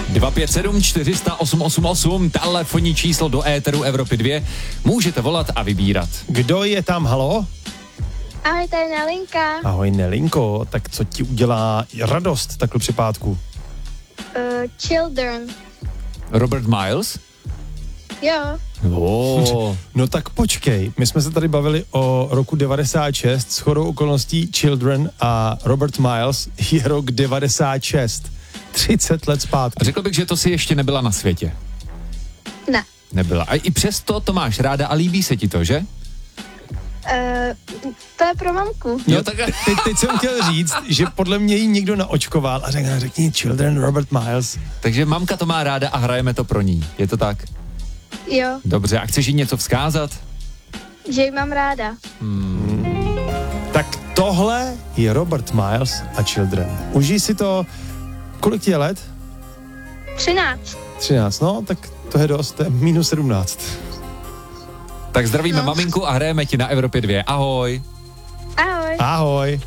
257 400 888, telefonní číslo do éteru Evropy 2. Můžete volat a vybírat. Kdo je tam, halo? Ahoj, tady Nelinka. Ahoj Nelinko, tak co ti udělá radost takhle při pátku? Children. Robert Miles? Jo. Oh. No tak počkej, my jsme se tady bavili o roku 96, shodou okolností Children a Robert Miles je rok 96. 30 let zpátky. Řekl bych, že to si ještě nebyla na světě. Ne. Nebyla. A i přesto to máš ráda a líbí se ti to, že? To je pro mamku. Jo, tak... Teď jsem chtěl říct, že podle mě jí někdo naočkoval a řekni Children, Robert Miles. Takže mamka to má ráda a hrajeme to pro ní. Je to tak? Jo, Dobře, a chceš jí něco vzkázat? že ji mám ráda. Tak tohle je Robert Miles a Children. Užij si to, kolik ti je let? 13. 13, no, tak to je dost, to je minus 17. Tak zdravíme No. maminku a hrajeme ti na Evropě 2. Ahoj. Ahoj. Ahoj.